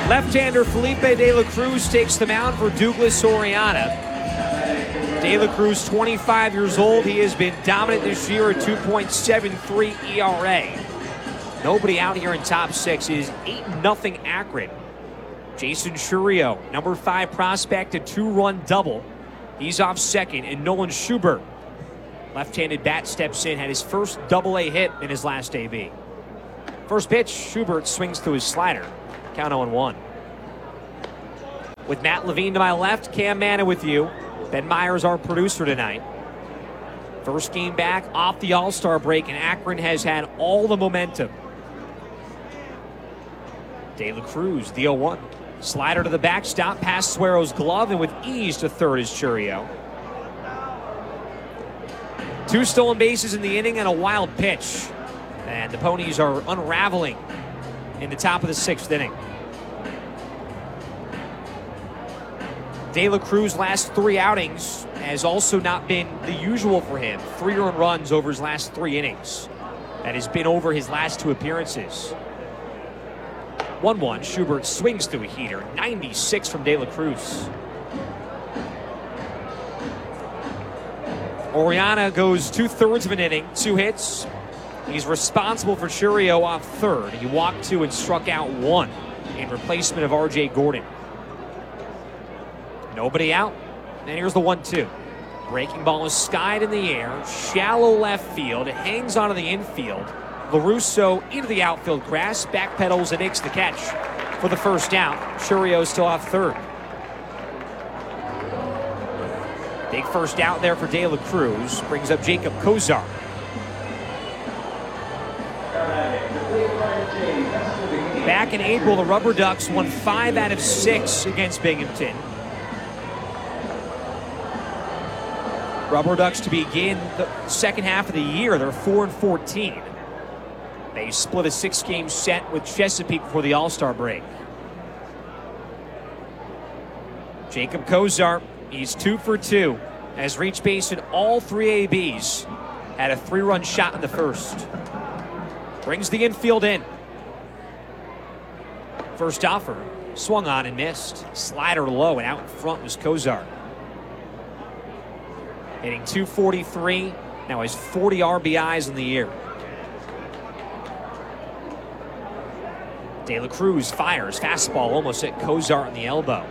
Left-hander Felipe De La Cruz takes the mound for Douglas Oriana. De La Cruz, 25 years old. He has been dominant this year at 2.73 ERA. Nobody out here in top six. Is 8-0 Akron. Jason Chourio, number 5 prospect, a 2-run double. He's off second, and Nolan Schubert, left-handed bat, steps in, had his first double-A hit in his last AB. First pitch, Schubert swings to his slider. Count 0-1. With Matt Levine to my left, Cam Manna with you. Ben Myers, our producer tonight. First game back off the All-Star break, and Akron has had all the momentum. De La Cruz, the 0-1. Slider to the backstop, past Suero's glove, and with ease to third is Chourio. 2 stolen bases in the inning and a wild pitch. And the Ponies are unraveling in the top of the 6th inning. De La Cruz last 3 outings has also not been the usual for him. 3 earned runs over his last 3 innings. That has been over his last 2 appearances. 1-1, Schubert swings through a heater. 96 from De La Cruz. Oriana goes 2/3 of an inning, 2 hits. He's responsible for Chourio off third. He walked 2 and struck out 1 in replacement of R.J. Gordon. Nobody out. And here's the 1-2. Breaking ball is skied in the air. Shallow left field. It hangs onto the infield. LaRusso into the outfield grass. Backpedals and nicks the catch for the first out. Chourio still off third. Big first out there for De La Cruz. Brings up Jacob Kozar. Back in April, the Rubber Ducks won 5 out of 6 against Binghamton. Rubber Ducks to begin the second half of the year, they're 4-14. They split a 6-game set with Chesapeake before the All-Star break. Jacob Kozar, he's 2 for 2. Has reached base in all 3 ABs. Had a 3-run shot in the first. Brings the infield in. First offer, swung on and missed. Slider low, and out in front was Kozar. Hitting .243, now has 40 RBIs in the year. De La Cruz fires, fastball almost hit Kozar on the elbow.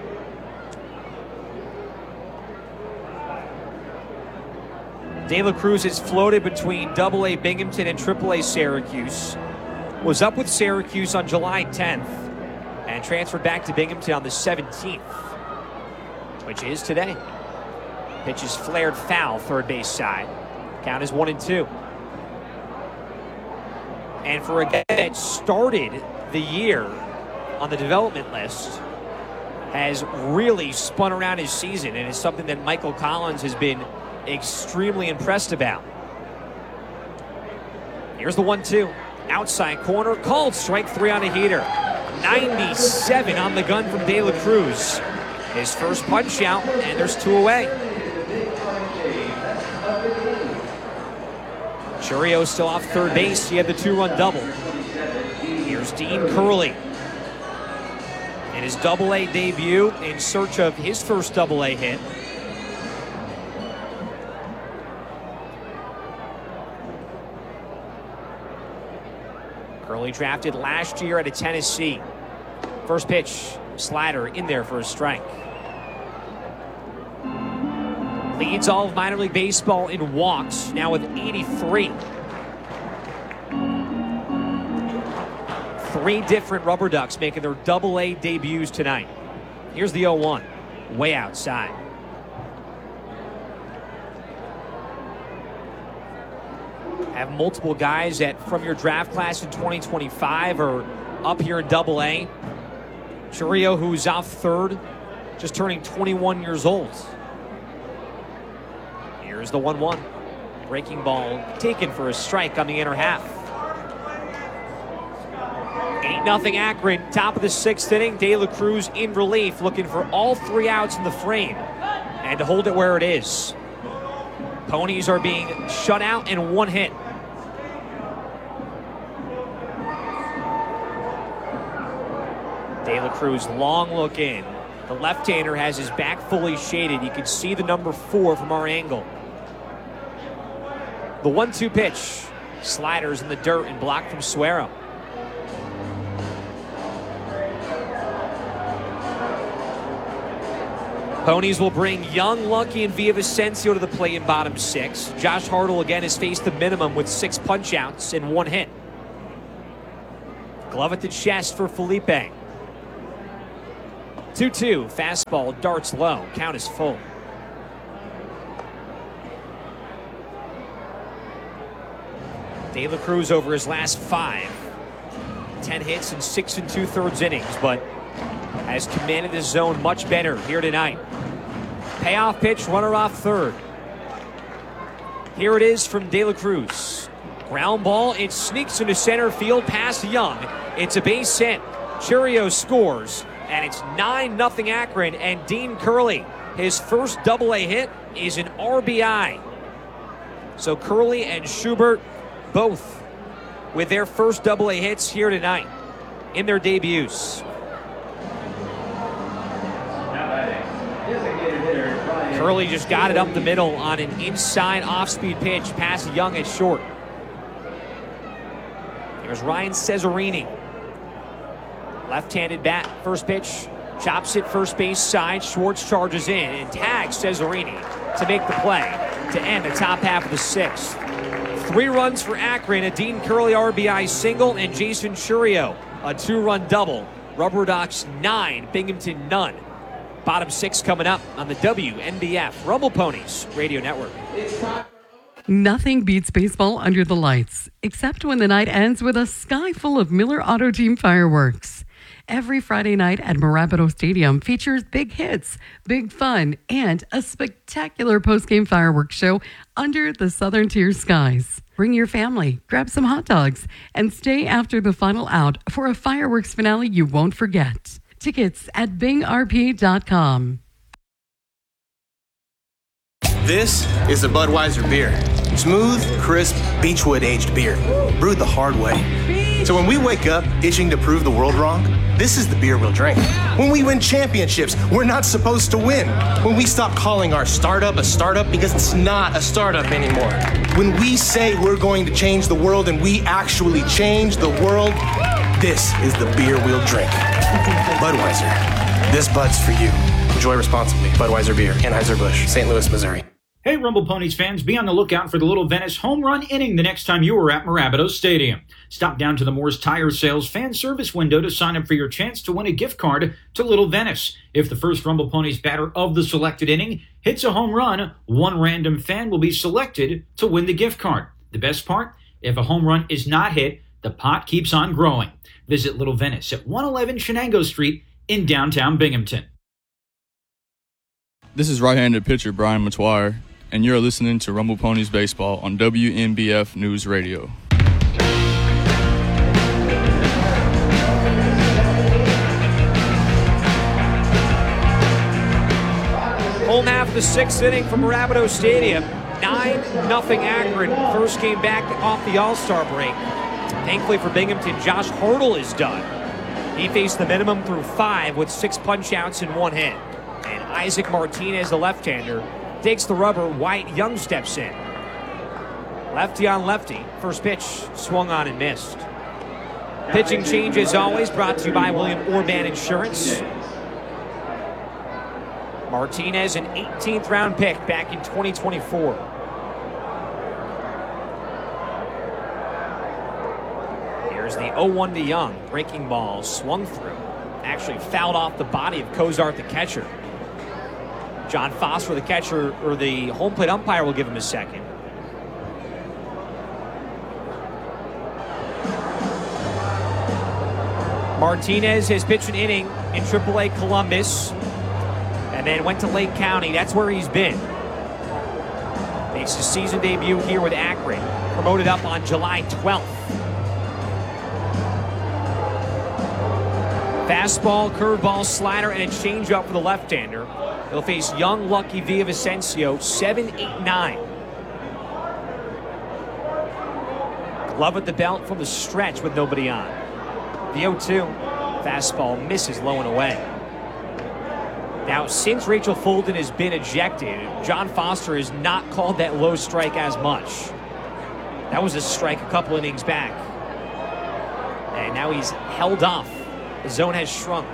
De La Cruz has floated between AA Binghamton and AAA Syracuse. Was up with Syracuse on July 10th and transferred back to Binghamton on the 17th, which is today. Pitch is flared foul, third base side. Count is 1-2. And for a guy that started the year on the development list, has really spun around his season, and is something that Michael Collins has been extremely impressed about. Here's the 1-2. Outside corner, called strike 3 on a heater. 97 on the gun from De La Cruz. His first punch out, and there's 2 away. Chourio still off third base. He had the 2-run double. Here's Dean Curley in his AA debut in search of his first AA hit. Curley drafted last year out of Tennessee. First pitch, slider in there for a strike. Leads all of minor league baseball in walks, now with 83. 3 different Rubber Ducks making their AA debuts tonight. Here's the 0-1, way outside. Have multiple guys that from your draft class in 2025 are up here in AA. Chourio, who's off third, just turning 21 years old. Here's the 1-1. Breaking ball taken for a strike on the inner half. 8-0 Akron, top of the 6th inning. De La Cruz in relief, looking for all 3 outs in the frame and to hold it where it is. Ponies are being shut out in 1 hit. De La Cruz, long look in. The left-hander has his back fully shaded. You can see the number 4 from our angle. The 1-2 pitch. Sliders in the dirt and blocked from Suero. Ponies will bring Young, Lucky, and Villavicencio to the plate in bottom 6. Josh Hartle again has faced the minimum with 6 punch-outs and 1 hit. Glove at the chest for Felipe. 2-2, fastball darts low. Count is full. De La Cruz over his last 5. 10 hits in 6 2/3 innings, but has commanded the zone much better here tonight. Payoff pitch, runner off third. Here it is from De La Cruz. Ground ball, it sneaks into center field past Young. It's a base hit. Chourio scores, and it's 9-0 Akron, and Dean Curley, his first Double-A hit is an RBI. So Curley and Schubert both with their first Double-A hits here tonight in their debuts. Curley just got it up the middle on an inside off-speed pitch past Young at short. There's Ryan Cesarini. Left-handed bat, first pitch, chops it first base side. Schwartz charges in and tags Cesarini to make the play to end the top half of the 6th. 3 runs for Akron, a Dean Curley RBI single, and Jason Chourio, a 2-run double. Rubber Ducks 9, Binghamton none. Bottom 6 coming up on the WNBF Rumble Ponies Radio Network. Nothing beats baseball under the lights, except when the night ends with a sky full of Miller Auto Team fireworks. Every Friday night at Marabato Stadium features big hits, big fun, and a spectacular post-game fireworks show under the Southern Tier skies. Bring your family, grab some hot dogs, and stay after the final out for a fireworks finale you won't forget. Tickets at bingrpa.com. This is a Budweiser beer. Smooth, crisp, Beechwood-aged beer. Brewed the hard way. So when we wake up itching to prove the world wrong, this is the beer we'll drink. When we win championships, we're not supposed to win. When we stop calling our startup a startup because it's not a startup anymore. When we say we're going to change the world and we actually change the world, this is the beer we'll drink. Budweiser. This Bud's for you. Enjoy responsibly. Budweiser Beer, Anheuser-Busch, St. Louis, Missouri. Hey, Rumble Ponies fans, be on the lookout for the Little Venice home run inning the next time you are at Marabato Stadium. Stop down to the Moore's Tire Sales fan service window to sign up for your chance to win a gift card to Little Venice. If the first Rumble Ponies batter of the selected inning hits a home run, one random fan will be selected to win the gift card. The best part? If a home run is not hit, the pot keeps on growing. Visit Little Venice at 111 Shenango Street in downtown Binghamton. This is right-handed pitcher Brian Matuire, and you're listening to Rumble Ponies Baseball on WNBF News Radio. Home half of the 6th inning from Marabato Stadium. 9-0 Akron. First game back off the All-Star break. Thankfully for Binghamton, Josh Hartle is done. He faced the minimum through 5 with 6 punch-outs and 1 hit. And Isaac Martinez, the left-hander, takes the rubber. Wyatt Young steps in. Lefty on lefty. First pitch swung on and missed. Pitching change, as always, brought to you by William Orban Insurance. Martinez, an 18th round pick back in 2024. Here's the 0-1 to Young. Breaking ball swung through. Actually fouled off the body of Cozart, the catcher. John Foster, the catcher, or the home plate umpire, will give him a second. Martinez has pitched an inning in AAA Columbus and then went to Lake County. That's where he's been. Makes his season debut here with Akron. Promoted up on July 12th. Fastball, curveball, slider, and a changeup for the left-hander. He'll face Young, Lucky, Villavicencio, 7, 8, 9. Glove at the belt from the stretch with nobody on. The 0-2. Fastball misses low and away. Now, since Rachel Fulton has been ejected, John Foster has not called that low strike as much. That was a strike a couple innings back. And now he's held off. The zone has shrunk.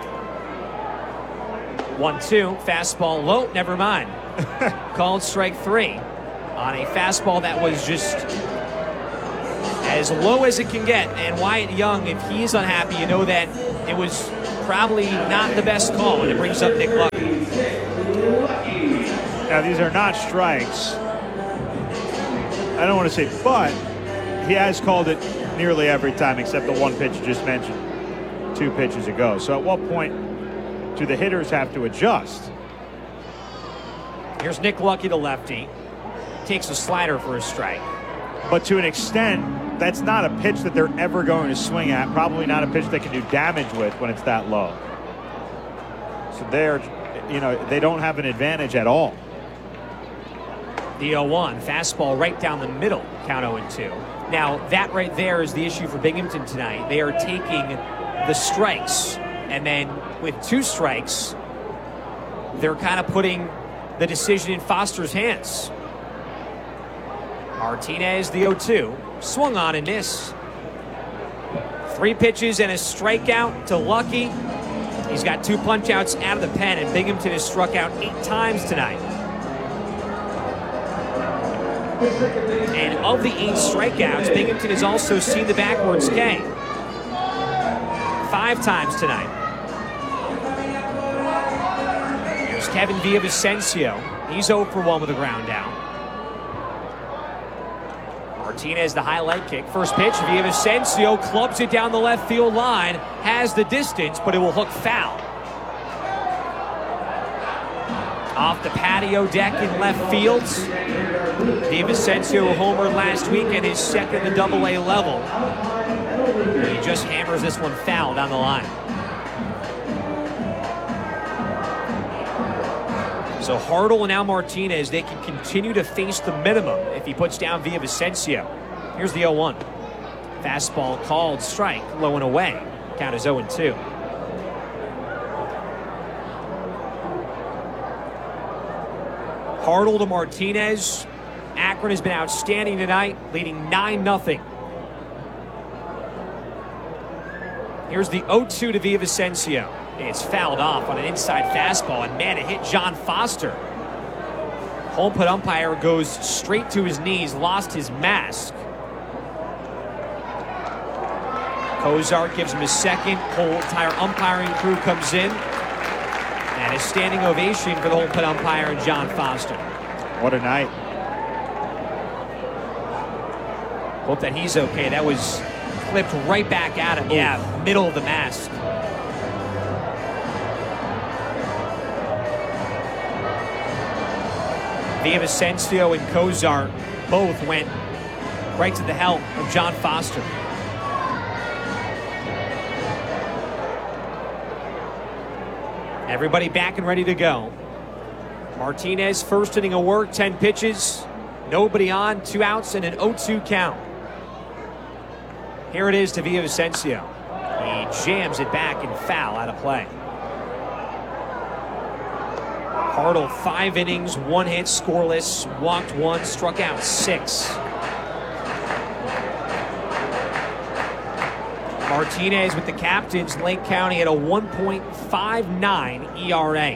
1-2, fastball low, never mind. Called strike 3 on a fastball that was just as low as it can get. And Wyatt Young, if he's unhappy, you know that it was probably not the best call, and it brings up Nick Lucky. Now, these are not strikes. I don't want to say, but he has called it nearly every time except the one pitch you just mentioned 2 pitches ago. So at what point do the hitters have to adjust? Here's Nick Lucky, the lefty. Takes a slider for a strike. But to an extent, that's not a pitch that they're ever going to swing at. Probably not a pitch they can do damage with when it's that low. So they don't have an advantage at all. The 0-1, fastball right down the middle, count 0-2. Now, that right there is the issue for Binghamton tonight. They are taking the strikes, and then with 2 strikes, they're kind of putting the decision in Foster's hands. Martinez, the 0-2, swung on and missed. 3 pitches and a strikeout to Lucky. He's got 2 punch-outs out of the pen, and Binghamton has struck out 8 times tonight. And of the 8 strikeouts, Binghamton has also seen the backwards K 5 times tonight. Here's Kevin Villavicencio. He's 0 for 1 with a ground out. Martinez, the highlight kick. First pitch, Villavicencio clubs it down the left field line. Has the distance, but it will hook foul. Off the patio deck in left field. Villavicencio homered last week and his second to Double-A level. He just hammers this one foul down the line. So Hartle and now Martinez, they can continue to face the minimum if he puts down Villavicencio. Here's the 0-1. Fastball called strike, low and away. Count is 0-2. Hartle to Martinez. Akron has been outstanding tonight, leading 9-0. Here's the 0-2 to Villavicencio. It's fouled off on an inside fastball, and man, it hit John Foster. Home plate umpire goes straight to his knees, lost his mask. Cozart gives him a second. Whole entire umpiring crew comes in. And a standing ovation for the home plate umpire and John Foster. What a night. Hope that he's okay. That was flipped right back at him. Yeah, middle of the mask. Villavicencio and Cozart both went right to the helm of John Foster. Everybody back and ready to go. Martinez, first inning of work, 10 pitches. Nobody on, 2 outs, and an 0-2 count. Here it is to Villavicencio. He jams it back and foul out of play. Hartle, 5 innings, 1 hit, scoreless, walked 1, struck out 6. Martinez with the captains, Lake County at a 1.59 ERA.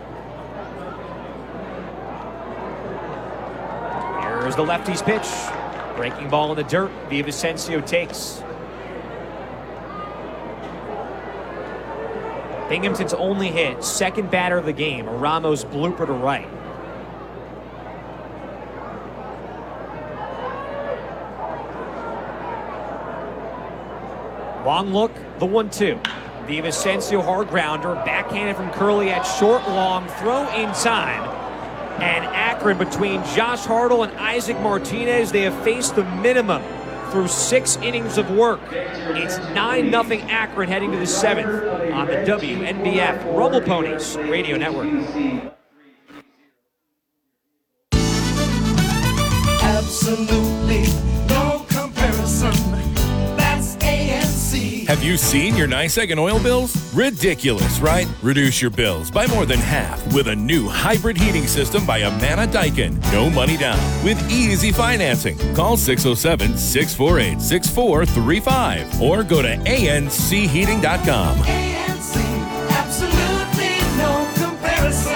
Here's the lefty's pitch. Breaking ball in the dirt. Villavicencio takes. Binghamton's only hit, second batter of the game, a Ramos blooper to right. Long look, the 1-2. Villavicencio hard grounder, backhanded from Curley at short, long throw in time. And Akron, between Josh Hartle and Isaac Martinez, they have faced the minimum through 6 innings of work. It's 9-0 Akron heading to the 7th on the WNBF Rumble Ponies Radio Network. Absolutely no comparison. That's ANC. Have Have you seen your NYSEG and oil bills? Ridiculous, right? Reduce your bills by more than half with a new hybrid heating system by Amana Daikin. No money down with easy financing. Call 607-648-6435 or go to ancheating.com. ANC, absolutely no comparison.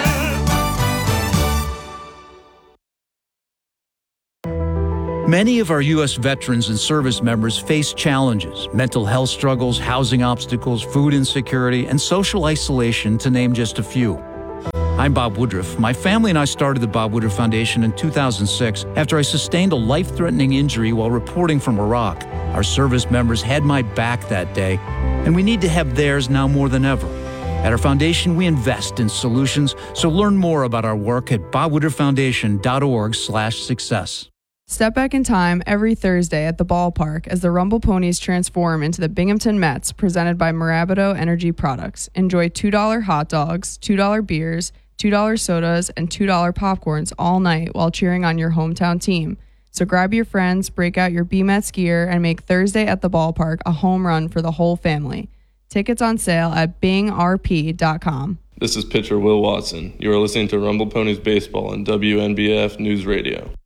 Many of our U.S. veterans and service members face challenges, mental health struggles, housing obstacles, food insecurity, and social isolation, to name just a few. I'm Bob Woodruff. My family and I started the Bob Woodruff Foundation in 2006 after I sustained a life-threatening injury while reporting from Iraq. Our service members had my back that day, and we need to have theirs now more than ever. At our foundation, we invest in solutions, so learn more about our work at bobwoodrufffoundation.org/success. Step back in time every Thursday at the ballpark as the Rumble Ponies transform into the Binghamton Mets, presented by Mirabito Energy Products. Enjoy $2 hot dogs, $2 beers, $2 sodas, and $2 popcorns all night while cheering on your hometown team. So grab your friends, break out your B-Mets gear, and make Thursday at the ballpark a home run for the whole family. Tickets on sale at bingrp.com. This is pitcher Will Watson. You are listening to Rumble Ponies Baseball on WNBF News Radio.